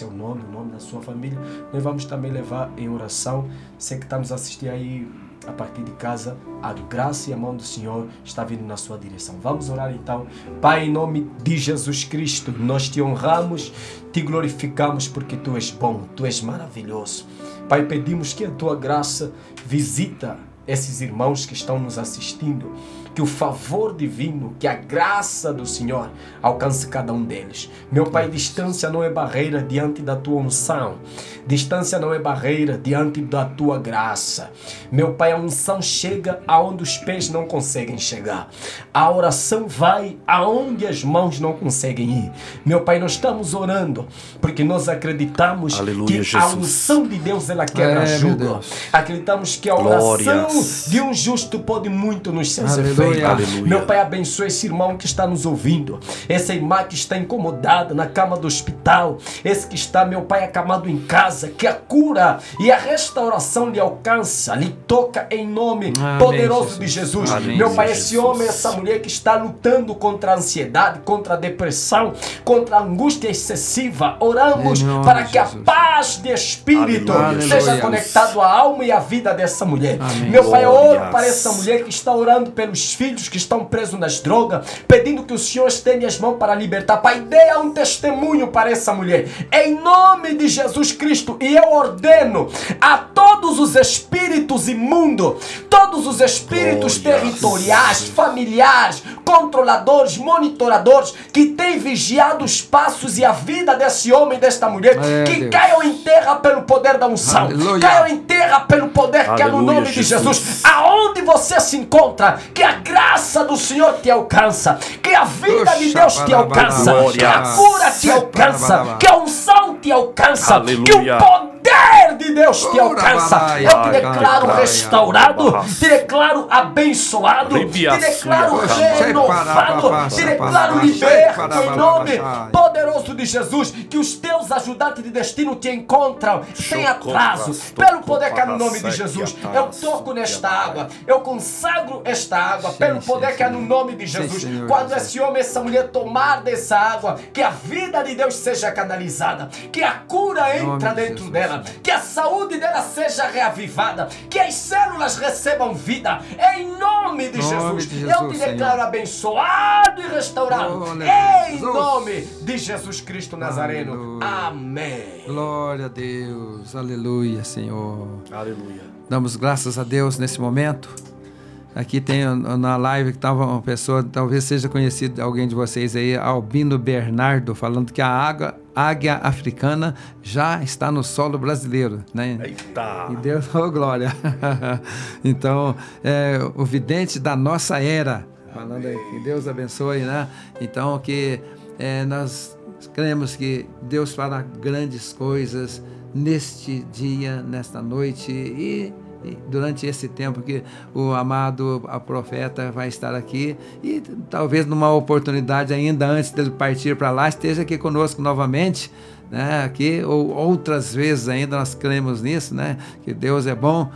seu nome, o nome da sua família. Nós vamos também levar em oração. Sei que estamos a assistir aí a partir de casa, a graça e a mão do Senhor está vindo na sua direção. Vamos orar então. Pai, em nome de Jesus Cristo, nós te honramos, te glorificamos porque tu és bom, tu és maravilhoso. Pai, pedimos que a tua graça visita esses irmãos que estão nos assistindo, que o favor divino, que a graça do Senhor alcance cada um deles. Meu Pai, distância não é barreira diante da tua unção. Distância não é barreira diante da tua graça. Meu Pai, a unção chega aonde os pés não conseguem chegar. A oração vai aonde as mãos não conseguem ir. Meu Pai, nós estamos orando porque nós acreditamos que Jesus. A unção de Deus, ela quer ajuda. Acreditamos que a oração de um justo pode muito nos seus efeitos. Aleluia. Meu Pai, abençoe esse irmão que está nos ouvindo, essa irmã que está incomodada na cama do hospital, esse que está, meu Pai, acamado em casa, que a cura e a restauração lhe alcança, lhe toca em nome poderoso de Jesus. Meu Pai, esse homem, essa mulher que está lutando contra a ansiedade, contra a depressão, contra a angústia excessiva, oramos para que a paz de espírito seja conectado à alma e à vida dessa mulher. Meu Pai, eu oro para essa mulher que está orando pelos filhos que estão presos nas drogas, pedindo que o Senhor estenda as mãos para libertar. Pai, dê um testemunho para essa mulher, em nome de Jesus Cristo. E eu ordeno a todos os espíritos imundos, todos os espíritos territoriais, familiares, controladores, monitoradores, que têm vigiado os passos e a vida desse homem e desta mulher, que caiam em terra pelo poder da unção, caiam em terra pelo poder que é no nome de Jesus. Aonde você se encontra, que a graça do Senhor te alcança, que a vida de Deus te alcança, que a cura te alcança, que a unção te alcança, que o poder de Deus te alcança. Eu te declaro restaurado, te declaro abençoado, te declaro renovado, te declaro liberto em nome poderoso de Jesus. Que os teus ajudantes de destino te encontram sem atraso, pelo poder que há no nome de Jesus. Eu toco nesta água, eu consagro esta água, pelo poder que há no nome de Jesus. Quando esse homem, essa mulher tomar dessa água, que a vida de Deus seja canalizada, que a cura entra dentro dela, que a saúde dela seja reavivada, que as células recebam vida, em nome de Jesus. Eu te declaro abençoado e restaurado, em nome de Jesus Cristo Nazareno. Amém. Glória a Deus, aleluia, Senhor. Aleluia. Damos graças a Deus nesse momento. Aqui tem na live que estava uma pessoa, talvez seja conhecido alguém de vocês aí, Albino Bernardo, falando que a águia africana já está no solo brasileiro, né? Eita! E Deus, oh glória! Então, o vidente da nossa era, falando aí, que Deus abençoe, né? Então, que nós cremos que Deus fará grandes coisas neste dia, nesta noite e durante esse tempo que o amado profeta vai estar aqui, e talvez numa oportunidade ainda antes dele partir para lá, esteja aqui conosco novamente, né? Aqui, ou outras vezes ainda, nós cremos nisso, né? Que Deus é bom.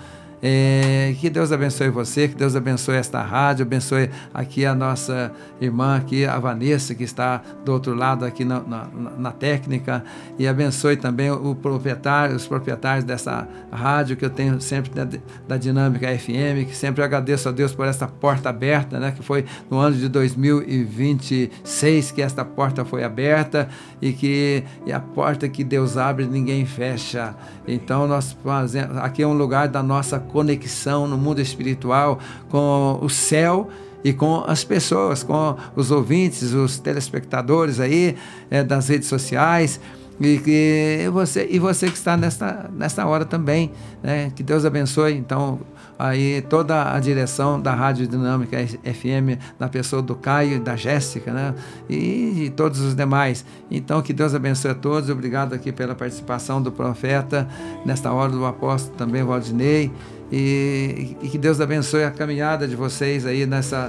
Que Deus abençoe você, que Deus abençoe esta rádio, abençoe aqui a nossa irmã aqui, a Vanessa, que está do outro lado aqui na técnica, e abençoe também os proprietários dessa rádio que eu tenho sempre da Dinâmica FM, que sempre agradeço a Deus por essa porta aberta, né, que foi no ano de 2026 que esta porta foi aberta, e a porta que Deus abre ninguém fecha. Então nós fazemos, aqui é um lugar da nossa conexão no mundo espiritual com o céu e com as pessoas, com os ouvintes, os telespectadores aí das redes sociais, e você que está nesta hora também, né? Que Deus abençoe. Então, aí toda a direção da Rádio Dinâmica FM, na pessoa do Caio e da Jéssica, né? E todos os demais. Então, que Deus abençoe a todos. Obrigado aqui pela participação do profeta, nesta hora do apóstolo também, Valdinei, e que Deus abençoe a caminhada de vocês aí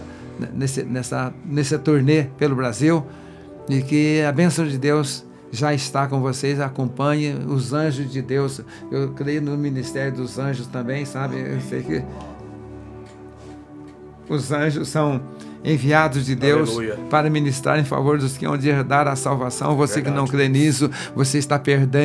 nesse turnê pelo Brasil, e que a bênção de Deus já está com vocês. Acompanhe os anjos de Deus. Eu creio no ministério dos anjos também, sabe? Eu sei que os anjos são enviados de Deus, aleluia, para ministrar em favor dos que hão de herdar a salvação. Você, verdade, que não crê nisso, você está perdendo